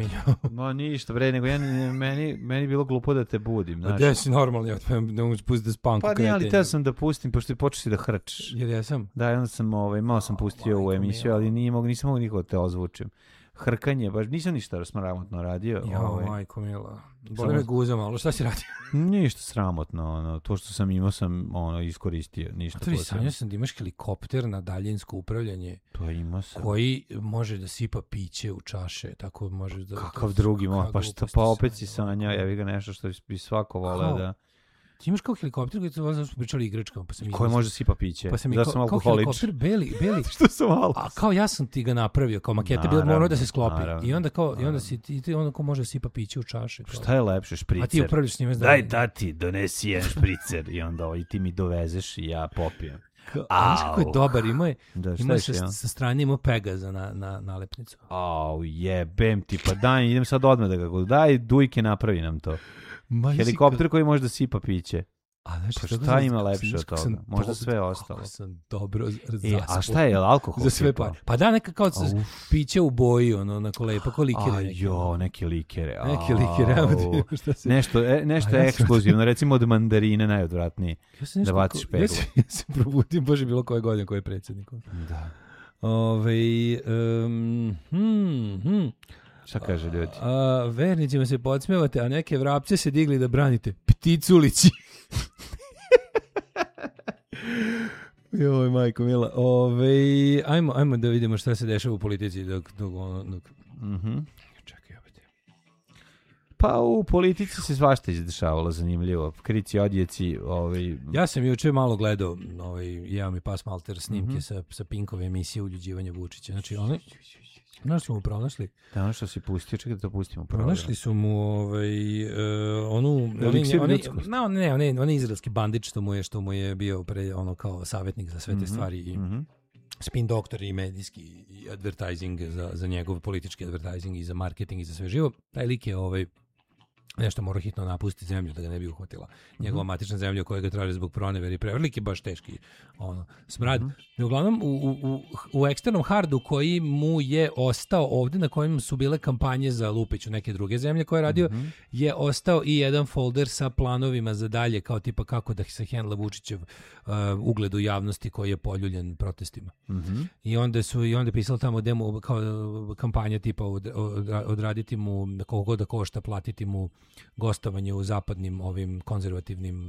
No ništa bre, nego meni bilo glupo da te budim, znaš. Gde si normalni, ja ne mogu pustiti da spam. Pa nije, ali teo sam da pustim, pošto je počeo si da hrčeš. Jer ja sam? Da, onda sam, malo sam pustio ovu emisiju, ali nisam mogu nikako te ozvučim. Hrkanje, baš nisam ništa sramotno radio. Majko mila. Boli me guza malo, šta si radio? Ništa sramotno, to što sam imao sam iskoristio, ništa. A to sanjao sam da imaš helikopter na daljinsko upravljanje. To ima sam. Koji može da sipa piće u čaše, tako možeš da... Kakav drugi, pa opet si sanjao, ja ga nešto što bi svako voleo da... Ti imaš kao helikopter koji smo pričali igračkama, pa sam koji može sipa piće. Pa sam kao helikopter beli. Što sam malo. A kao ja sam ti ga napravio, kao makete, bilo morao da se sklopi. I onda si ti onda ko može sipa piće u čaše. Kao. Šta je lepše, špricer? A ti upravljaš s njime. Daj tati, donesi jedan špricer i onda i ti mi dovezeš i ja popijem. Znaš kako je dobar, ima sa strane imao Pegaza na nalepnicu. Jebem ti, pa daj, idem sad odmah da ga daj, Dujke napravi nam to. Helikopter koji može da sipa piće. Pa šta ima lepše od toga? Možda sve ostalo. Kako sam dobro zaspao. A šta je, alkohol? Za sve pare. Pa da, neka kao piće u boji, onako lepo, kao likere. Neke likere. Nešto ekskluzivno, recimo od mandarine najodvratnije. Da baciš peglu. Ja se probudim, bože, bilo koje godine, koji je predsjednik. Da. Šta kaže ljudi? Vernicima se podsmevate, a neke vrapce se digli da branite. Pticulići. Joj, majko mila. Ajmo da vidimo šta se dešava u politici dok. Čekaj, opet. Pa u politici se svašta izdešavalo zanimljivo. Krici, odjeci, Ja sam juče malo gledao, jeo mi pas malter snimke sa Pinkove emisije Uljuđivanja Vučića. Znači, Znaš smo mu pronašli? Da, ono što si pustio, čekaj da to pustimo. Pronašli su mu onaj izraelski bandit što mu je bio kao savjetnik za sve te stvari i spin doktor i medijski i advertising za njegov politički advertising i za marketing i za sve živo. Taj lik je nešto mora hitno napustiti zemlju da ga ne bi uhvatila njegova matična zemlja koja ga traži zbog pronevere i preveliki baš teški smrad. Uglavnom u eksternom hardu koji mu je ostao ovdje na kojem su bile kampanje za Lupić u neke druge zemlje koje je radio je ostao i jedan folder sa planovima za dalje kao tipa kako da se hendla Vučićev ugled u javnosti koji je poljuljen protestima. I onda je pisalo tamo demo kao kampanja tipa odraditi mu koliko god da košta, platiti mu gostovanje u zapadnim ovim konzervativnim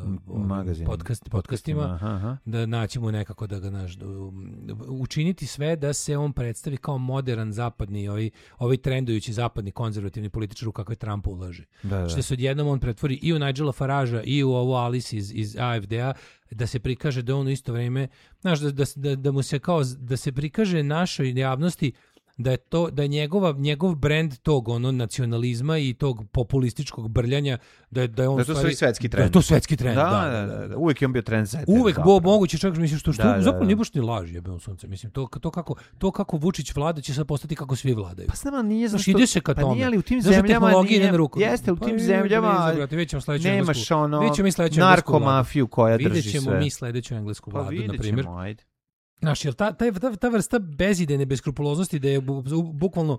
podcastima, da naći mu nekako da ga učiniti sve da se on predstavi kao modern zapadni, ovaj trendujući zapadni konzervativni političar u kakve Trump ulaže. Što se odjednom on pretvori i u Nigela Faragea i u ovu Alice iz AFD-a, da se prikaže da on u isto vrijeme, da mu se kao, da se prikaže našoj javnosti da je njegov brend tog nacionalizma i tog populističkog brljanja da je on to svetski trend. Da je to svetski trend. Da. Uvijek je on bio trendsetter. Uvijek moguće čak mislim što zapravo nije baš ni laž, jebem sunce. Mislim to kako Vučić vlada će sad postati kako svi vladaju. Pa znamo nije zašto. Ide se ka tome. Pa nije li u tim zemljama jeste u tim zemljama. Nemaš narkomafiju koja drži sve. Videćemo mi sledeću englesku vladu na primjer. Znaš, jer ta vrsta bezidejne beskrupuloznosti da je bukvalno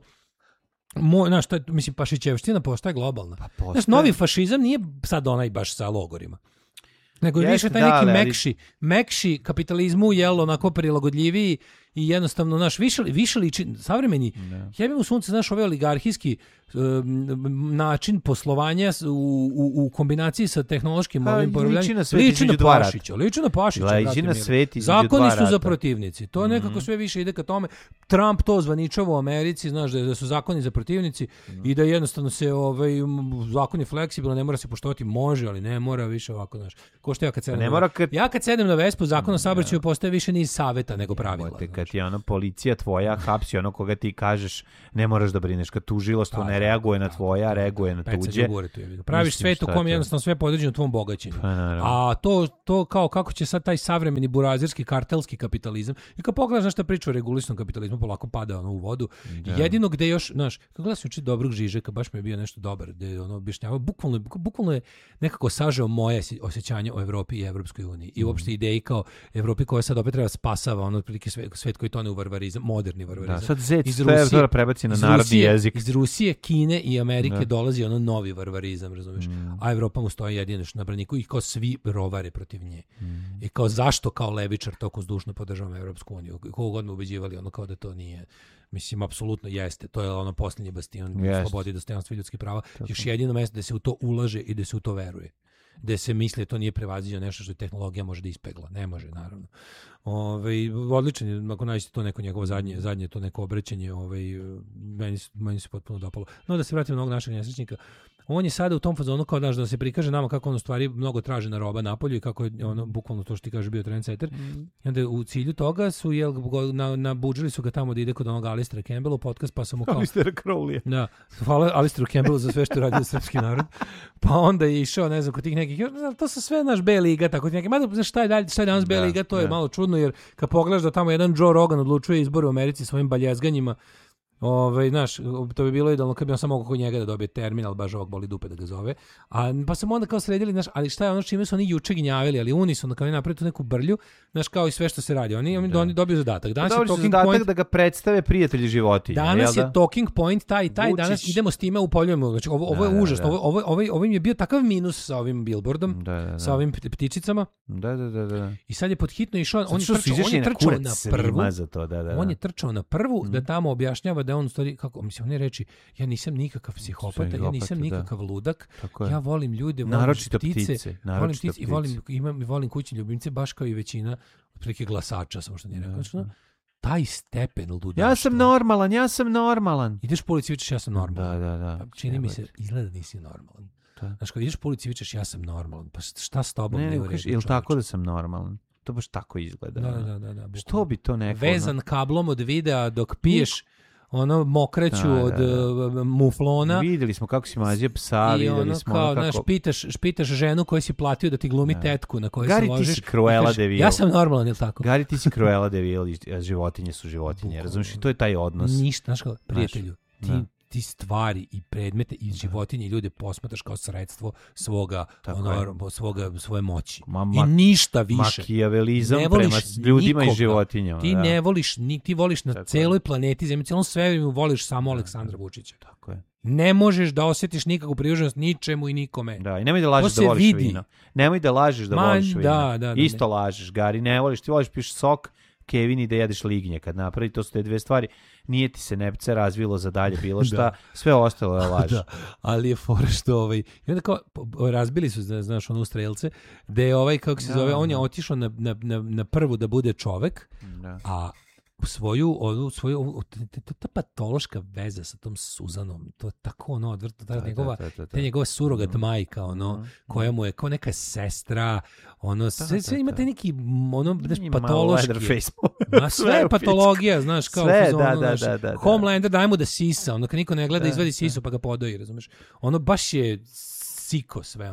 mislim, pašićevština postaje globalna. Znaš, novi fašizam nije sad onaj baš sa logorima. Nego je više taj neki mekši kapitalizmu, onako prilagodljiviji i jednostavno, više liči, savremeni, jebim u sunce, znaš, ovaj oligarhijski način poslovanja u kombinaciji sa tehnološkim ovim poravljanjem, liči na Pašića. Zakoni su za protivnici. To nekako sve više ide ka tome. Trump to zvaničava u Americi, znaš, da su zakoni za protivnici i da jednostavno se zakon je fleksibilan, ne mora se poštovati, može, ali ne mora više ovako, znaš. Ko što ja kad sedem na Vespu, zakon o saobraćaju postaje više niz saveta nego pravila. Kad je policija tvoja hapsi koga ti kažeš ne moraš da brineš, kad tužilaštvo ne reaguje na tvoja, reaguje na tuđe. Praviš svet u kom jednostavno sve podređeno tvom bogaćenju. A to kao kako će sad taj savremeni burazirski kartelski kapitalizam, i kad pogledaš na šta priča o regulisanom kapitalizmu, polako pada u vodu. Jedino gde još, znaš, kad gledaš uči Dobrog Žižeka, baš mi je bio nešto dobar, gde objašnjava, bukvalno je nekako sažeo moje osjećanje o Evropi i Evropskoj uniji. I uopšte ideji kao Evropi koja sad opet treba spasava, otprilike svet opet koji tone u varvarizam, moderni varvarizam. Da, sad zec sve prebaci na narodni jezik. Iz Rusije, Kine i Amerike dolazi ono novi varvarizam, razumiješ? A Evropa mu stoji jedino na braniku i kao svi rovare protiv nje. I kao zašto kao levičar toko zdušno podržavam Evropsku uniju? Kogo god me ubeđivali, ono kao da to nije... Mislim, apsolutno jeste. To je ono posljednji bastion slobode i dostojanstva i ljudskih prava. Tako. Još jedino mesto da se u to ulaže i da se u to veruje. Da se misli to nije prevaziđeno nešto što tehnologija može da ispegla. Ne može, naravno. Odličan je, ako nađete to neko njegovo zadnje to neko obraćanje, meni se potpuno dopalo. No da se vratimo na ovog našeg nesrećnika. On je sada u tom fazonu kao da se prikaže nama kako on u stvari mnogo tražena roba napolju i kako je ono bukvalno to što ti kaže bio trendsetter. I onda u cilju toga su nabuđili su ga tamo da ide kod onog Alistera Campbella u podcast, pa su mu kao Alistera Crowley. Da, hvala Alisteru Campbellu za sve što radi za srpski narod. Pa onda je išao, ne znam, kod tih nekih, to su sve naš B liga, tako neki. Mada znaš šta je danas B liga, to je malo čudno jer kad pogledaš da tamo jedan Joe Rogan odlučuje izbore u Americi svojim baljezganjima. Znaš, to bi bilo idealno kad bi on samo mogo kod njega da dobije terminal, baš ovog boli dupe da ga zove. Pa sam onda kao sredili, znaš, ali šta je ono čime su oni juče gnjavili, ali unisono kao oni napravili tu neku brlju, znaš, kao i sve što se radi. Oni dobiju zadatak. Danas je talking point da ga predstave prijatelji životinja. Danas je talking point taj danas idemo s time upoljujemo. Znači ovo je užas. Ovo im je bio takav minus sa ovim billboardom, sa ovim ptičicama. Da. I sad je pod hitno išao, on je trčao na prvu. On je trčao na prvu da tamo objašnjava da on u stvari, kako, mislim, on je reči, ja nisam nikakav psihopata, ja nisam nikakav ludak, ja volim ljude, volim ptice, volim kućne ljubimce, baš kao i većina otprilike glasača, samo što nije rekao. Znači, taj stepen ludaštva. Ja sam normalan. Ideš po ulici i vičeš ja sam normalan. Da. Čini mi se, izgleda da nisi normalan. Znaš, kad ideš po ulici i vičeš ja sam normalan, pa šta s tobom ne u redu? Ili tako da sam normalan? To baš tako izgleda. Da. Što bi to neko... Vezan kablom od videa dok piješ ono mokreću od muflona. Videli smo kako si mazio psa, videli smo kao, kako... pitaš ženu koju si platio da ti glumi tetku na kojoj se ložiš. Gari, ti si Cruella de Vil. Ja sam normalan, ili tako? Gari, ti si Cruella de Vil, životinje su životinje. Razumiješ, i to je taj odnos. Ništa, znaš kao, prijatelju, ti stvari i predmete i životinje i ljude posmatraš kao sredstvo svoje moći. I ništa više. Makijavelizam prema ljudima i životinjama. Ti ne voliš, ti voliš na celoj planeti Zemlji, celom svemiru voliš samo Aleksandra Vučića. Tako je. Ne možeš da osjetiš nikakvu privrženost ničemu i nikome. Da, i nemoj da lažeš da voliš vino. Nemoj da lažeš da voliš vino. Isto lažeš, Gari, ne voliš, ti voliš piš sok, Kevin i da jedeš lignje kad napravi, to su te dve stvari. Nije ti se nepce razvilo za dalje bilo šta, sve ostalo je laž. Ali je fora što i onda kao razbili su, znaš, ono strelce, da je kako se zove, on je otišao na prvu da bude čovek, a ta patološka veza sa tom Suzanom, to je tako odvrtno, ta njegova surogat majka, koja mu je kao neka sestra, sve imate neki, patološki, sve je patologija, znaš, kao Homelander, daj mu da sisa, kad niko ne gleda, izvadi sisu pa ga podoji, razumeš, baš je siko sve,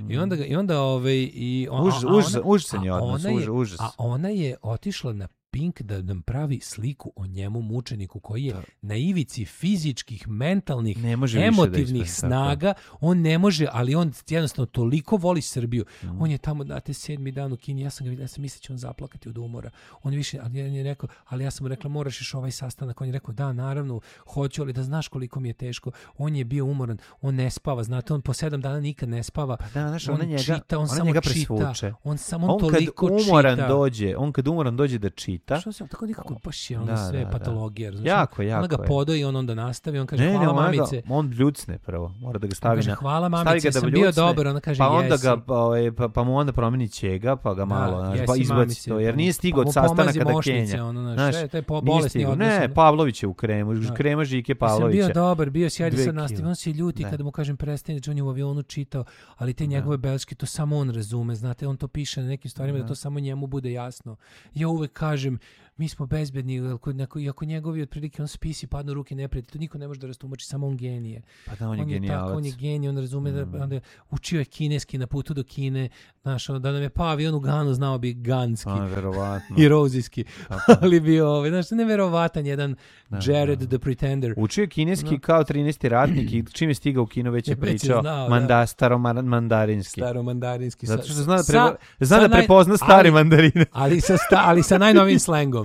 užas. A ona je otišla na Pink da nam pravi sliku o njemu, mučeniku koji je na ivici fizičkih, mentalnih, emotivnih snaga. On ne može, ali on jednostavno toliko voli Srbiju. On je tamo, 7. dan u Kini, ja sam mislio će on zaplakati od umora. On više, ali ja sam mu rekla, moraš još ovaj sastanak. On je rekao, da, naravno, hoću, ali da znaš koliko mi je teško. On je bio umoran, on ne spava, znate, on po 7 dana nikad ne spava. On čita, on samo čita. On toliko čita. On kad umoran dođe da čita. Što se tako nekako baš je sve patologija, razumiješ? Jako. Ona ga podoji, on onda nastavi, on kaže hvala mamice. On ljucne prvo, mora da ga stavi na... Hvala mamice, sam bio dobar, ona kaže jesi. Pa mu onda promeni ćega, pa ga malo, pa izbaci to, jer nije stigao od sastanaka da Kenja. To je bolesni odnos. Ne, Pavlović je u kremu, krema Žike Pavlovića. Sam bio dobar, bio sjedi sa nastavi, on se ljuti kada mu kažem prestani, on je u avionu čitao, ali te njegove beleške, to samo on razume, znate, on to piše na nekim stvarima da to samo njemu bude jasno. Ja uvek kažem, mi smo bezbedni, ako njegovi otprilike on spisi padnu u ruke neprijatelja, to niko ne može da rastumači, samo on genije. Pa da, on je genijalac. On je genij, on razume da učio je kineski na putu do Kine, znaš, da nam je pao avion u Ganu, znao bi ganski. Verovatno. I rozijski. Ali bio, znaš, neverovatan jedan Jared the Pretender. Učio je kineski kao 13. ratnik i čim je stigao u Kino već je pričao staromandarinski. Staromandarinski. Zato što zna da prepozna stare mandarine. Ali sa najnovim slengom.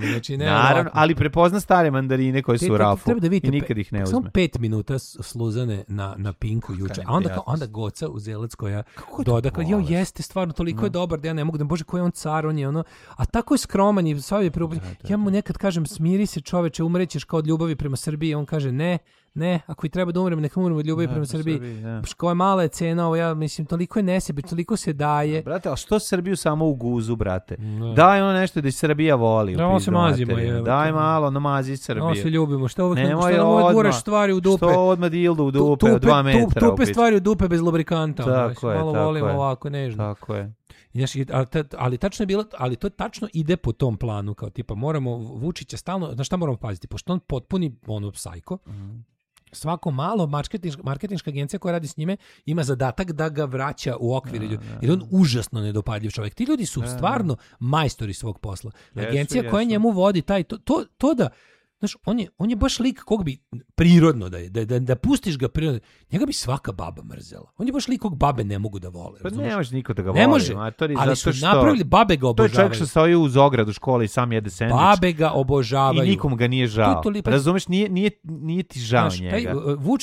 bukvalni, znači ne. Naravno, ali prepozna stare mandarine koje su u rafu i nikad ih ne uzme. Samo 5 minuta sluzane na Pinku juče, a onda Goca Uzelac koja doda, jeste stvarno, toliko je dobar da ja ne mogu da, bože, koji je on car, on je ono, a tako je skroman i sve je ja mu nekad kažem, smiri se čoveče, umrećeš kao od ljubavi prema Srbiji, on kaže ne, ako i treba da umrem, neka umrem od ljubavi prema Srbiji. Koja je mala je cena, ja mislim, toliko je nesebično, toliko se daje. Brate, a što Srbiju samo u guzu, brate? Daj ono nešto da Srbija voli. Da, se mazimo. Daj malo, namazi Srbiju. No se ljubimo, što uvek guraš stvari u dupe. Što odmah dildu u dupe od 2 metra. Tupe stvari u dupe bez lubrikanta. Tako je, malo volimo ovako, nežno. Tako je. Ali tačno je bilo, ali to tačno ide po tom planu, kao tipa moramo Vučića stalno, na šta moramo paziti, pošto on potpuni ono psajko. Svako malo marketinška agencija koja radi s njime ima zadatak da ga vraća u okvir, jer on užasno nedopadljiv čovjek. Ti ljudi su stvarno majstori svog posla. Agencija koja njemu vodi to da, znaš, on je baš lik kog bi prirodno da pustiš ga prirodno, njega bi svaka baba mrzela. On je baš lik kog babe ne mogu da vole. Pa ne može niko da ga voli. Ne može, ali su napravili, babe ga obožavaju. To je čovjek što stoji uz ogradu škole i sam jede sendvič. Babe ga obožavaju. I nikom ga nije žao. Razumeš, nije ti žao njega.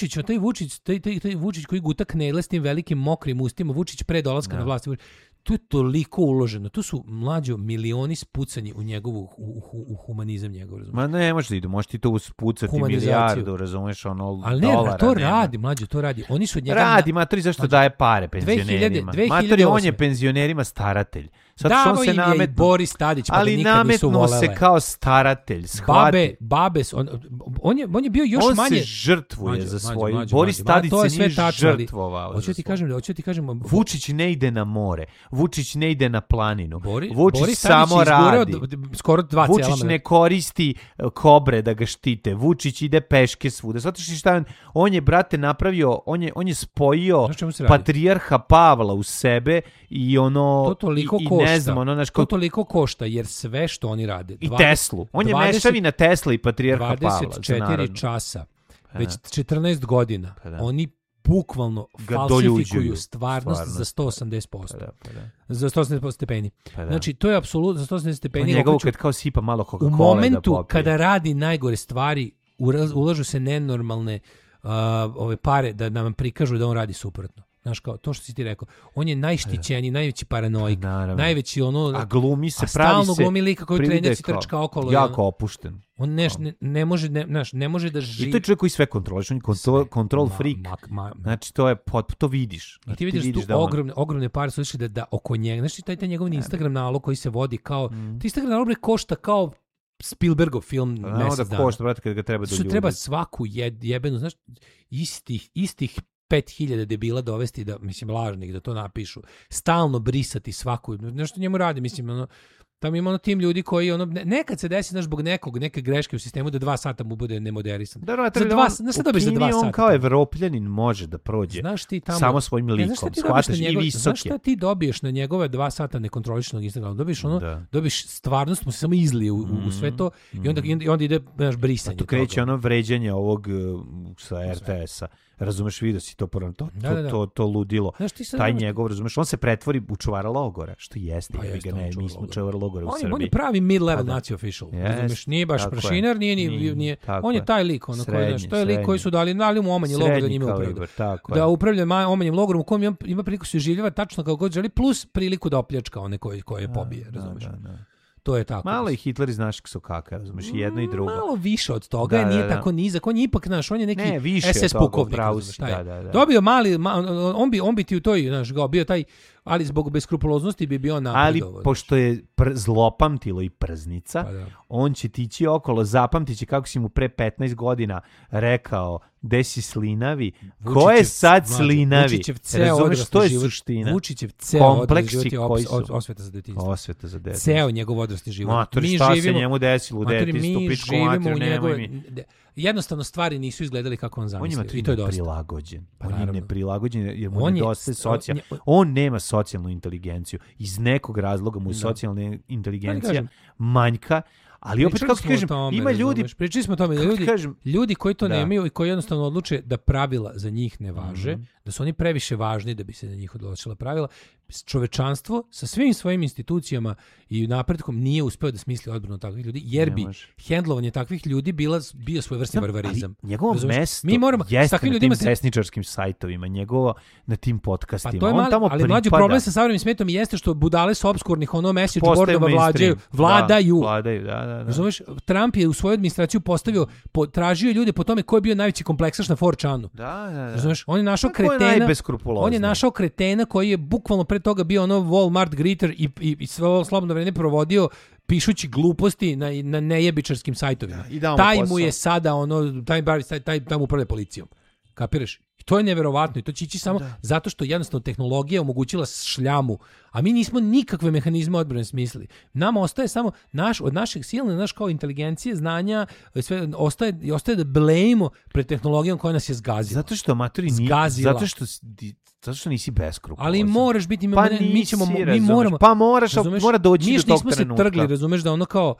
Taj Vučić koji guta knedle s tim velikim mokrim ustima, Vučić pre dolaska na vlast, tu je toliko uloženo. Tu su mlađo milioni spucani u njegovu u humanizam njegov, razumiješ? Ma ne može da idu, može ti to uspucati milijardu, razumiješ, ono ali dolara. Ali ne, to radi, mlađo, to radi. Oni su od njega... Radi, matori, zašto daje pare penzionerima? Matori, on je penzionerima staratelj. Sad što on se nametnu, Boris Tadić, pa ali nametnuo se kao staratelj, shvati. Babe, on je bio još on manje... On se žrtvuje za svoj... Boris Tadić se nije žrtvovao. Hoću ti kažem... Vučić ne ide na more. Vučić ne ide na planinu. Vučić samo radi. Skoro 2 cela. Vučić ne koristi kobre da ga štite. Vučić ide peške svuda. Zato što šta on je, brate, napravio, on je spojio patrijarha Pavla u sebe i ono... To toliko košta. Ne znam, ono, to toliko košta, jer sve što oni rade... I Teslu. On je mešavina Tesla i patrijarha Pavla. 24 časa, već 14 godina. Oni bukvalno falsifikuju stvarnost za 180%. Za 180 stepeni. Znači, to je apsolutno za 180 stepeni. Njegovu kad kao sipa malo Coca-Cola. U momentu kada radi najgore stvari, ulažu se nenormalne ove pare da nam prikažu da on radi suprotno. Znaš, kao to što si ti rekao, on je najštićeniji, najveći paranoik, najveći ono... A glumi se, stalno glumi lika koji trenerci trčka okolo. Jako opušten. On ne može da živi. I to je čovjek koji sve kontroliš, on je control freak. Znači, to je, to vidiš. I ti vidiš tu ogromne pare su išli da oko njega, znači taj njegov Instagram nalog koji se vodi kao, ti Instagram nalog košta kao Spielbergov film mesec dana. Košta, brate, kad ga treba do ljudi. Treba svaku jebenu, znaš, istih 5000 debila dovesti da, mislim, lažnih, da to napišu. Stalno brisati svaku. Nešto njemu radi, mislim, ono, tamo ima ono tim ljudi koji, ono, nekad se desi, znaš, zbog neke greške u sistemu da 2 sata mu bude nemoderisan. On kao Evropljanin može da prođe samo svojim likom. Znaš šta ti dobiješ na njegove 2 sata nekontrolišenog Instagrama? Dobiješ stvarnost, mu se samo izlije u sve to i onda ide, znaš, brisanje. Tu kreće ono vređanje ovog sa RTS-a. Razumeš, vidio si to ludilo. Taj njegov, razumeš, on se pretvori u čuvara logora, što jeste. Mi smo čuvar logora u Srbiji. On je pravi mid-level nazi official. Razumeš, nije baš prašinar, nije. On je taj lik, ono koji, znaš, to je lik koji su dali mu omanje logor da njime upravlja. Da upravlja omanjem logorom u kojem ima priliku se življava tačno kako god želi, plus priliku da opljačka one koje pobije, razumeš. To je tako. Malo i Hitler iz našeg sokaka, razumeš, jedno i drugo. Malo više od toga, nije tako nizak, on je ipak, znaš, on je neki SS pukovnik. Dobio mali, on bi ti u toj, znaš, bio taj, ali zbog beskrupuloznosti bi bio napredovan. Ali pošto je zlopamtilo i prznica, on će tići okolo, zapamtit će kako si mu pre 15 godina rekao gde si slinavi, ko je sad slinavi, Vučićev ceo odrasli život, Vučićev ceo odrasli život je osveta za detinjstvo. Ceo njegov odrasli život. Matori, šta se njemu desilo u detinjstvu, pičku materiju, nemoj mi. Jednostavno stvari nisu izgledali kako on zamislio. I to je dosta. Prilagođen. On je neprilagođen jer mu nedostaje socijalno. On nema socijalnu inteligenciju. Iz nekog razloga mu je socijalna inteligencija manjka. Ali opet, kako kažem, ima ljudi... Pričali smo o tome, ljudi koji to nemaju i koji jednostavno odluče da pravila za njih ne važe, da su oni previše važni da bi se na njih odlučila pravila, čovečanstvo sa svim svojim institucijama i napretkom nije uspeo da smisli odbranu takvih ljudi, jer bi hendlovanje takvih ljudi bio svojevrsni barbarizam. Njegovo mesto jeste na tim desničarskim sajtovima, njegovo na tim podcastima. Pa to je ali mlađi problem sa savremenim svetom jeste što budale sa obskurnih message boardova vladaju. Da. Razumeš? Trump je u svoju administraciju tražio ljude po tome ko je bio najveći kompleksaš na 4chanu. Da. Razumeš? On je našao kretena koji je bukvalno pre toga bio Walmart greeter i sve ovo slobodno vreme provodio pišući gluposti na nejebičarskim sajtovima. Taj mu je sada taj mu upravlja policijom. Kapiraš? I to je neverovatno i to će ići samo zato što jednostavno tehnologija omogućila šljamu, a mi nismo nikakve mehanizme odbrane smislili. Nama ostaje samo od našeg silne, kao inteligencije, znanja, sve ostaje da blejimo pred tehnologijom koja nas je zgazila. Zato što amatori zato što nisi beskrupulozan. Ali moraš biti, mi moramo. Pa moraš, mora doći do tog trenutka. Nismo se trgli, razumeš da kao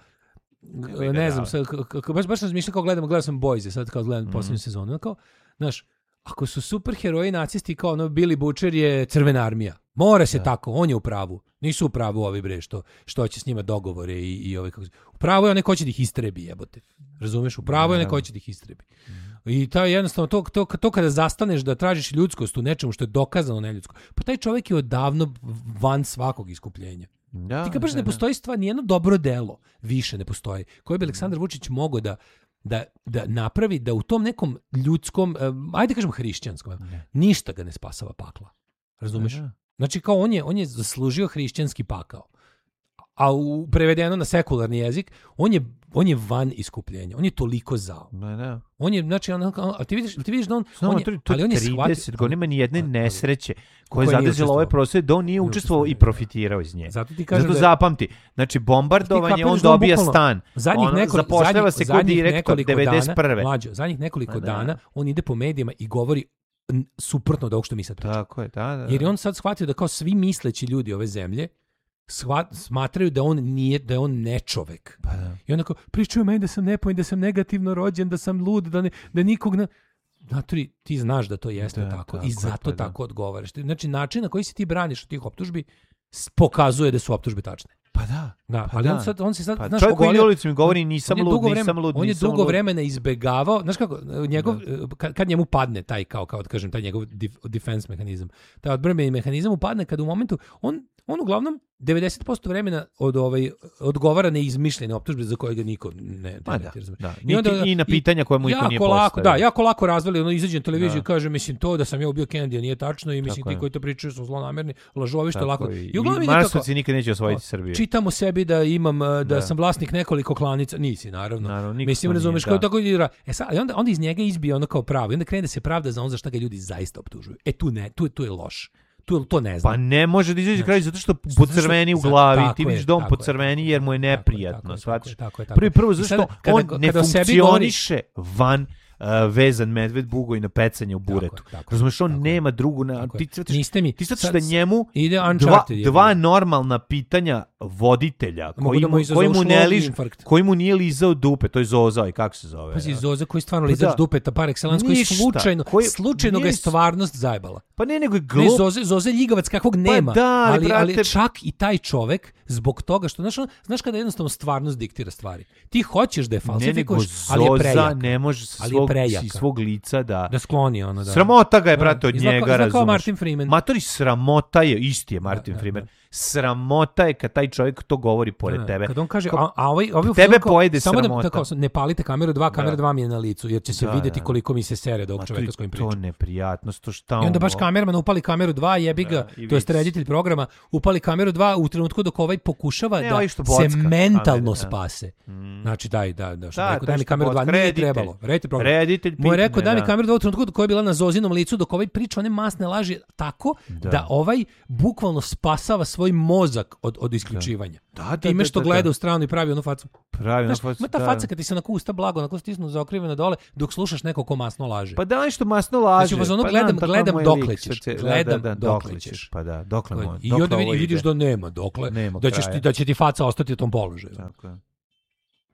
ne znam, baš razmišljam kao gledao sam Boyse, sad kao gledam poslednju sezonu, kao, znaš, ako su superheroji nacisti kao Billy Butcher je Crvena armija. Mora se tako, on je u pravu. Nisu u pravu ovi bre što će s njima dogovore i ovi kako. U pravu je onaj ko će da ih istrebi, jebote. Razumeš? U pravu je onaj ko će da ih istrebi. I taj jednostavno to kada zastaneš da tražiš ljudskost u nečemu što je dokazano neljudsko. Pa taj čovjek je odavno van svakog iskupljenja. Ti kažeš ne postoji stvar, nijedno dobro delo više ne postoji. Koje bi Aleksandar Vučić mogao da napravi da u tom nekom ljudskom, ajde kažemo hrišćanskom, ništa ga ne spasava pakla. Razumeš? Znači kao on je zaslužio hrišćanski pakao. A prevedeno na sekularni jezik, on je van iskupljenja. On je toliko zao. On je, znači, a ti vidiš da on je shvatio. 30 godina nema ni jedne nesreće koja je zadesila ovaj prostor, da on nije učestvovao i profitirao iz nje. Zato ti kažem zato zapamti. Znači, bombardovanje, on dobija stan. Zapošljava se kod direktor 91. Mlađo, zadnjih nekoliko dana on ide po medijima i govori suprotno od ovog što mi sad pričamo. Tako je, da. Jer je on sad shvatio da kao svi misleći ljudi ove zemlje smatraju da je on nečovek. Pa da. I onda kao, pričaju meni da sam nepojen, da sam negativno rođen, da sam lud, da nikog ne... Znači, ti znaš da to jeste tako i zato tako odgovaraš. Znači, način na koji se ti braniš od tih optužbi pokazuje da su optužbe tačne. Pa da. Ali on se sad, znaš, čovjek koji ulici mi govori nisam lud. On je dugo vremena izbegavao, znaš kako, kad njemu padne taj, kao da kažem, taj njegov defense mehanizam, taj odbrambeni mehanizam upadne kad u momentu, on uglavnom 90% vremena odgovara neizmišljene optužbe za koje ga niko ne tereti. I na pitanja koje mu niko nije postavio. Jako lako razvali, izađe na televiziju i kaže, mislim, to da sam ja ubio Kennedy nije tačno i mislim ti koji to pričaju su zlonamerni, lažovi, što je lako. I Marsovci nikad neće osvojiti Srbiju. Čitamo sebi da imam, da sam vlasnik nekoliko klanica, nisi naravno. Mislim, razumeš, kao tako ljudi. Onda iz njega izbije ono kao pravo i onda krene da se pravda za on za šta ga ljudi zaista optužuju. Tu je loš. To ne znam. Pa ne može da izađe kraj zato što pocrveni u glavi, ti vidiš da on pocrveni jer mu je neprijatno, shvatiš? Prvo zato što on ne funkcioniše van vezan medved bugoj na pecanje u buretu. Razumeš, on nema drugu... Ti sad da njemu dva normalna pitanja voditelja koji mu nije lizao dupe, to je Zoza i kako se zove? Pazi, Zoza koji stvarno lizaš dupeta par excellence, koji slučajno ga je stvarnost zajebala. Pa ne, nego je glup. Zoza ljigavac kakvog nema, ali čak i taj čovek zbog toga što, znaš kada jednostavno stvarnost diktira stvari. Ti hoćeš da je falsifikuješ, ali je prejak. Zoza ne može svog lica da skloni ono da. Sramota ga je, brate, od njega, razumeš. Kao Martin Freeman. Matori, sramota je, isti je Martin Freeman. Sramota je kad taj čovjek to govori pored tebe. Kad on kaže, a ovaj tebe pojede samo sramota. Samo da ne palite kameru 2, kamera 2 mi je na licu, jer će se vidjeti koliko mi se sere do ovog čovjeka s kojim pričam. To neprijatnost, to šta I onda baš kamerman upali kameru 2, jebi ga, to jest reditelj programa, upali kameru 2 u trenutku dok ovaj pokušava da se mentalno spase. Znači daj mi kameru 2, nije trebalo. Reditelj mu je rekao daj mi kameru 2 u trenutku koja je bila na Zozinom licu dok ovaj priča one masne laži tako da ovaj bukvalno spasava svoj mozak od isključivanja. Time što gleda u stranu i pravi onu facu. Ta faca kad ti se onako usta blago, onako stisnu zaokriveno dole dok slušaš neko ko masno laže. Pa da nešto masno laže. Znači, gledam dokle ćeš. Gledam dokle ćeš. Pa da, dokle. I onda vidiš da nema dokle. Da će ti faca ostati u tom položaju.